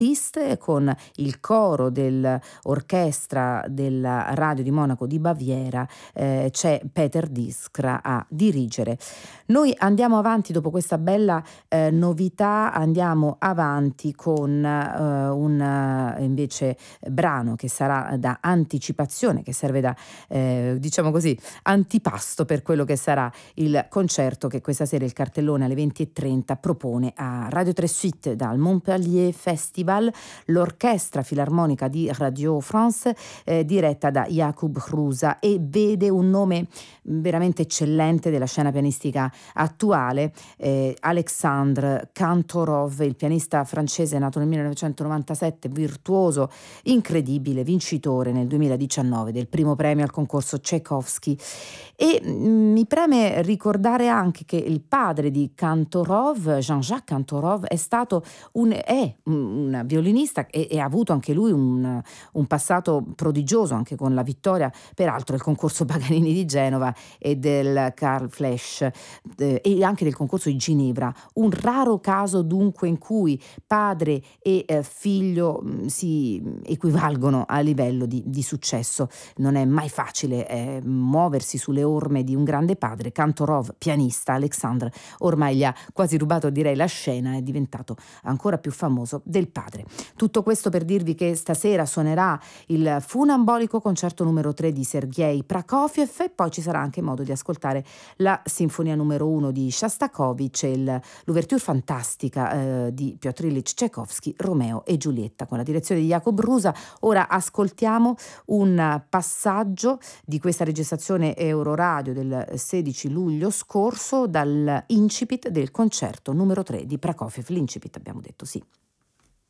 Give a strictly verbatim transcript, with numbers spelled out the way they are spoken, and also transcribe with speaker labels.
Speaker 1: Liszt con il coro dell'orchestra della Radio di Monaco di Baviera, ehm, c'è Peter Diskra a dirigere. Noi andiamo avanti dopo questa bella, ehm, novità, andiamo avanti con, uhm, un eh, invece brano che sarà da anticipazione, che serve da, ehm, diciamo così, antipasto per quello che sarà il concerto che questa sera il cartellone alle venti e trenta propone a Radio tre Suite dal Montpellier Festival, l'orchestra filarmonica di Radio France, eh, diretta da Jakub Hrusa, e vede un nome veramente eccellente della scena pianistica attuale, eh, Alexandre Kantorov, il pianista francese nato nel millenovecentonovantasette, virtuoso, incredibile, vincitore nel duemiladiciannove del primo premio al concorso Tchaikovsky. E mm, mi preme ricordare anche che il padre di Kantorov, Jean-Jacques Kantorov, è stato un, è un violinista e, e ha avuto anche lui un, un passato prodigioso, anche con la vittoria peraltro del concorso Paganini di Genova e del Carl Flesch, eh, e anche del concorso di Ginevra. Un raro caso dunque in cui padre e eh, figlio mh, si equivalgono a livello di, di successo. Non è mai facile eh, muoversi sulle orme di un grande padre. Kantorov, pianista, Alexandre ormai gli ha quasi rubato, direi, la scena, è diventato ancora più famoso del padre. Tutto questo per dirvi che stasera suonerà il funambolico concerto numero tre di Sergei Prokofiev, e poi ci sarà anche modo di ascoltare la sinfonia numero uno di Shostakovich e il, l'ouverture fantastica eh, di Piotr Ilyich Tchaikovsky, Romeo e Giulietta, con la direzione di Jakub Hrusa. Ora ascoltiamo un passaggio di questa registrazione Euroradio del sedici luglio scorso dal incipit del concerto numero tre di Prokofiev. L'incipit abbiamo detto, sì.